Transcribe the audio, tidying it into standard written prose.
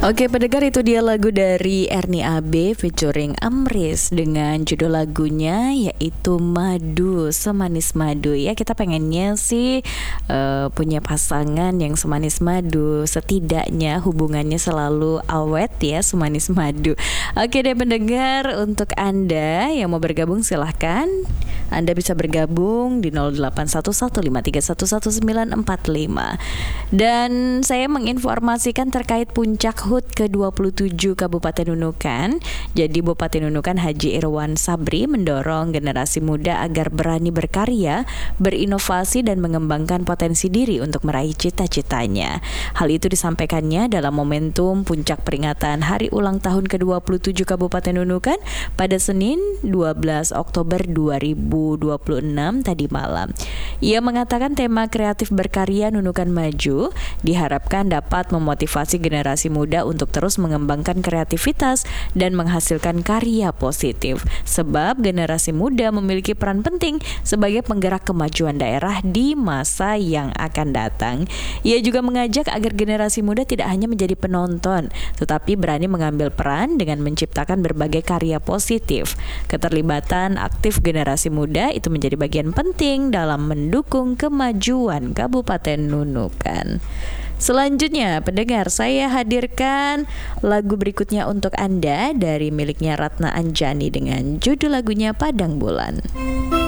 Oke, pendengar, itu dia lagu dari Ernie AB featuring Amris dengan judul lagunya yaitu Madu, Semanis Madu. Ya, kita pengennya sih punya pasangan yang semanis madu, setidaknya hubungannya selalu awet ya, semanis madu. Oke deh pendengar, untuk Anda yang mau bergabung silahkan. Anda bisa bergabung di 081153111945. Dan saya menginformasikan terkait puncak HUT ke-27 Kabupaten Nunukan. Jadi Bupati Nunukan Haji Irwan Sabri mendorong generasi muda agar berani berkarya, berinovasi dan mengembangkan potensi diri untuk meraih cita-citanya. Hal itu disampaikannya dalam momentum puncak peringatan Hari Ulang Tahun ke-27 Kabupaten Nunukan pada Senin 12 Oktober 2026 tadi malam. Ia mengatakan tema kreatif berkarya Nunukan Maju diharapkan dapat memotivasi generasi muda untuk terus mengembangkan kreativitas dan menghasilkan karya positif. Sebab generasi muda memiliki peran penting sebagai penggerak kemajuan daerah di masa yang akan datang. Ia juga mengajak agar generasi muda tidak hanya menjadi penonton, tetapi berani mengambil peran dengan menciptakan berbagai karya positif. Keterlibatan aktif generasi muda itu menjadi bagian penting dalam mendukung kemajuan Kabupaten Nunukan. Selanjutnya, pendengar, saya hadirkan lagu berikutnya untuk Anda dari miliknya Ratna Anjani dengan judul lagunya Padang Bulan.